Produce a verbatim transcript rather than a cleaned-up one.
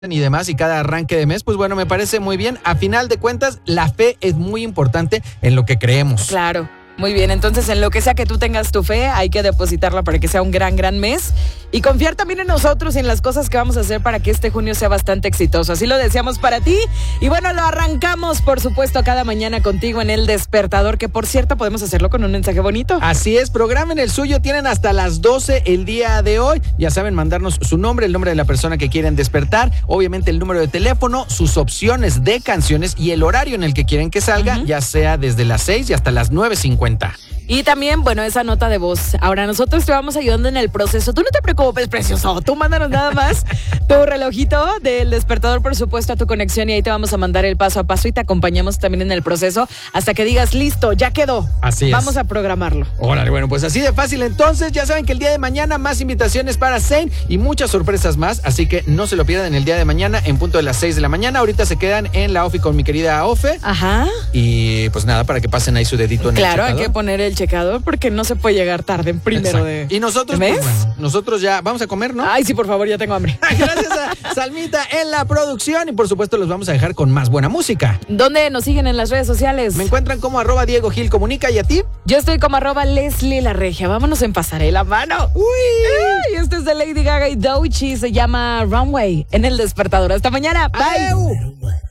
y demás y cada arranque de mes, pues bueno, me parece muy bien. A final de cuentas, la fe es muy importante en lo que creemos. Claro. Muy bien, entonces en lo que sea que tú tengas tu fe, hay que depositarla para que sea un gran, gran mes y confiar también en nosotros y en las cosas que vamos a hacer para que este junio sea bastante exitoso. Así lo deseamos para ti y bueno, lo arrancamos por supuesto cada mañana contigo en El Despertador, que por cierto podemos hacerlo con un mensaje bonito. Así es, programen el suyo, tienen hasta las doce el día de hoy. Ya saben, mandarnos su nombre, el nombre de la persona que quieren despertar, obviamente el número de teléfono, sus opciones de canciones y el horario en el que quieren que salga, uh-huh. ya sea desde las seis y hasta las nueve cincuenta. Y también, bueno, esa nota de voz. Ahora nosotros te vamos ayudando en el proceso. Tú no te preocupes, precioso. Tú mándanos nada más tu relojito del despertador, por supuesto, a tu conexión y ahí te vamos a mandar el paso a paso y te acompañamos también en el proceso hasta que digas, listo, ya quedó. Así es. Vamos a programarlo. Órale, bueno, pues así de fácil entonces. Ya saben que el día de mañana más invitaciones para Zane y muchas sorpresas más, así que no se lo pierdan el día de mañana en punto de las seis de la mañana. Ahorita se quedan en la Ofi con mi querida Ofe. Ajá. Y pues nada, para que pasen ahí su dedito en claro, el checador. Hay que poner el checador porque no se puede llegar tarde en primero de Y nosotros, ¿mes? Pues, bueno, nosotros ya vamos a comer, ¿no? Ay, sí, por favor, ya tengo hambre. Gracias a Salmita en la producción y por supuesto los vamos a dejar con más buena música. ¿Dónde nos siguen en las redes sociales? Me encuentran como arroba Diego Gil Comunica. ¿Y a ti? Yo estoy como arroba Leslie La Regia. Vámonos en pasarela, mano. Uy. Y este es de Lady Gaga y Doechii, se llama Runway en El Despertador. Hasta mañana. Bye. Adeu.